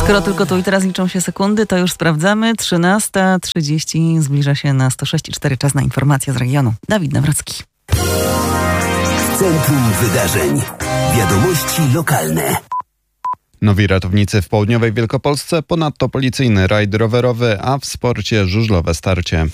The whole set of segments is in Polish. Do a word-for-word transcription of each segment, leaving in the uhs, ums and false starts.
Skoro tylko tu i teraz liczą się sekundy, to już sprawdzamy. trzynasta trzydzieści zbliża się na sto sześć i cztery. Czas na informacje z regionu. Dawid Nawrocki. Centrum Wydarzeń. Wiadomości lokalne. Nowi ratownicy w południowej Wielkopolsce, ponadto policyjny rajd rowerowy, a w sporcie żużlowe starcie.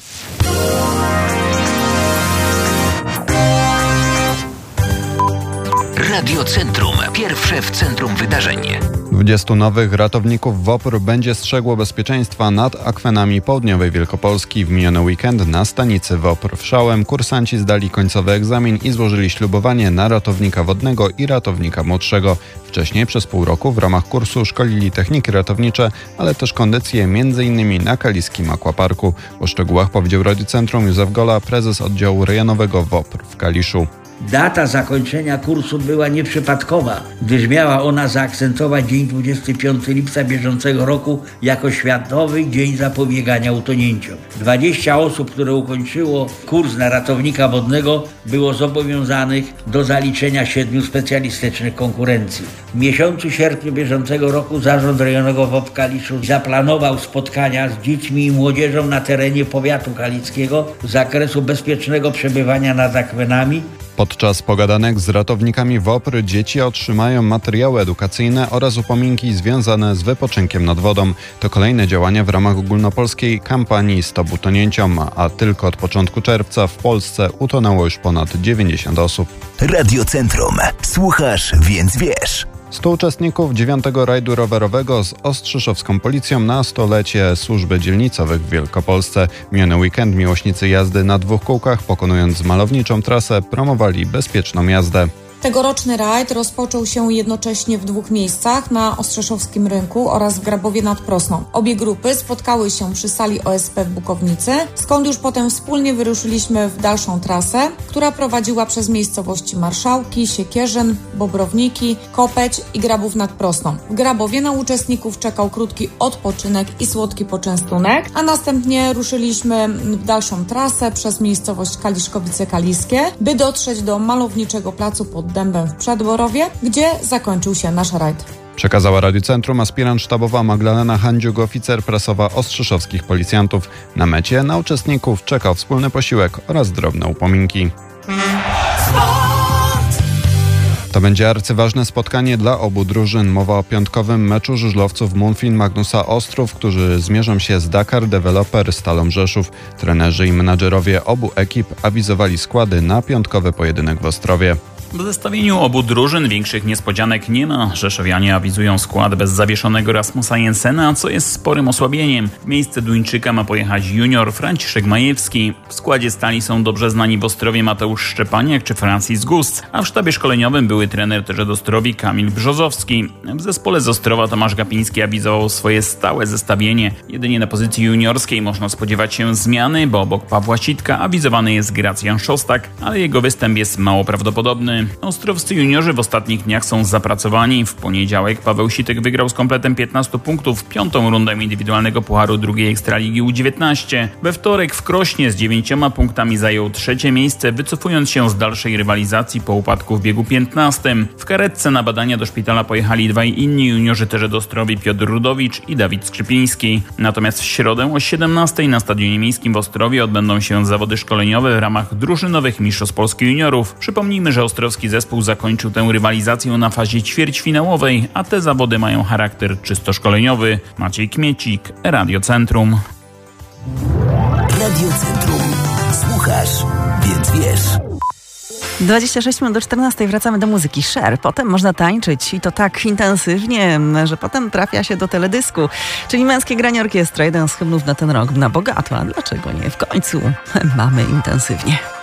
Radio Centrum. Pierwsze w centrum wydarzeń. dwudziestu nowych ratowników WOPR będzie strzegło bezpieczeństwa nad akwenami południowej Wielkopolski. W miniony weekend na stanicy WOPR w Szałem kursanci zdali końcowy egzamin i złożyli ślubowanie na ratownika wodnego i ratownika młodszego. Wcześniej przez pół roku w ramach kursu szkolili techniki ratownicze, ale też kondycje m.in. na kaliskim aquaparku. O szczegółach powiedział Radio Centrum Józef Gola, prezes oddziału rejonowego WOPR w Kaliszu. Data zakończenia kursu była nieprzypadkowa, gdyż miała ona zaakcentować dzień dwudziestego piątego lipca bieżącego roku jako Światowy Dzień Zapobiegania Utonięciom. dwadzieścia osób, które ukończyło kurs na ratownika wodnego, było zobowiązanych do zaliczenia siedmiu specjalistycznych konkurencji. W miesiącu sierpniu bieżącego roku Zarząd Rejonowego WOPR Kaliszu zaplanował spotkania z dziećmi i młodzieżą na terenie powiatu kalickiego z zakresu bezpiecznego przebywania nad akwenami. Podczas pogadanek z ratownikami WOPR dzieci otrzymają materiały edukacyjne oraz upominki związane z wypoczynkiem nad wodą. To kolejne działania w ramach ogólnopolskiej kampanii Stop Utonięciom, a tylko od początku czerwca w Polsce utonęło już ponad dziewięćdziesiąt osób. Radio Centrum. Słuchasz, więc wiesz. stu uczestników dziewiątego rajdu rowerowego z Ostrzeszowską Policją na stolecie służby dzielnicowych w Wielkopolsce. Miniony weekend miłośnicy jazdy na dwóch kółkach, pokonując malowniczą trasę, promowali bezpieczną jazdę. Tegoroczny rajd rozpoczął się jednocześnie w dwóch miejscach, na Ostrzeszowskim Rynku oraz w Grabowie nad Prosną. Obie grupy spotkały się przy sali O S P w Bukownicy, skąd już potem wspólnie wyruszyliśmy w dalszą trasę, która prowadziła przez miejscowości Marszałki, Siekierzyn, Bobrowniki, Kopeć i Grabów nad Prosną. W Grabowie na uczestników czekał krótki odpoczynek i słodki poczęstunek, a następnie ruszyliśmy w dalszą trasę przez miejscowość Kaliszkowice Kaliskie, by dotrzeć do malowniczego placu pod Dębem w Przedborowie, gdzie zakończył się nasz rajd. Przekazała Radio Centrum aspirant sztabowa Magdalena Handziuk, oficer prasowa ostrzeszowskich policjantów. Na mecie na uczestników czekał wspólny posiłek oraz drobne upominki. To będzie arcyważne spotkanie dla obu drużyn. Mowa o piątkowym meczu żużlowców Munfin Magnusa Ostrów, którzy zmierzą się z Dakar Developer Stalą Rzeszów. Trenerzy i menadżerowie obu ekip awizowali składy na piątkowy pojedynek w Ostrowie. W zestawieniu obu drużyn większych niespodzianek nie ma. Rzeszowianie awizują skład bez zawieszonego Rasmusa Jensena, co jest sporym osłabieniem. W miejsce Duńczyka ma pojechać junior Franciszek Majewski. W składzie stali są dobrze znani w Ostrowie Mateusz Szczepaniak czy Francis Gust, a w sztabie szkoleniowym były trener też Ostrowi Kamil Brzozowski. W zespole z Ostrowa Tomasz Gapiński awizował swoje stałe zestawienie. Jedynie na pozycji juniorskiej można spodziewać się zmiany, bo obok Pawła Sitka awizowany jest Gracjan Szostak, ale jego występ jest mało prawdopodobny. Ostrowscy juniorzy w ostatnich dniach są zapracowani. W poniedziałek Paweł Sitek wygrał z kompletem piętnastu punktów piątą rundę indywidualnego Pucharu drugiej Ekstraligi U dziewiętnaście. We wtorek w Krośnie z dziewięcioma punktami zajął trzecie miejsce, wycofując się z dalszej rywalizacji po upadku w biegu piętnastym. W karetce na badania do szpitala pojechali dwaj inni juniorzy też do Ostrowi, Piotr Rudowicz i Dawid Skrzypiński. Natomiast w środę o siedemnastej na Stadionie Miejskim w Ostrowie odbędą się zawody szkoleniowe w ramach drużynowych Mistrzostw Polski Juniorów. Przypomnijmy, że Ostrowski zespół zakończył tę rywalizację na fazie ćwierćfinałowej, a te zawody mają charakter czysto szkoleniowy. Maciej Kmiecik, Radio Centrum. Radio Centrum. Słuchasz, więc wiesz. dwadzieścia sześć minut do czternastej wracamy do muzyki. Cher. Potem można tańczyć i to tak intensywnie, że potem trafia się do teledysku. Czyli Męskie Granie Orkiestra, jeden z hymnów na ten rok na bogato. A dlaczego nie? W końcu mamy intensywnie.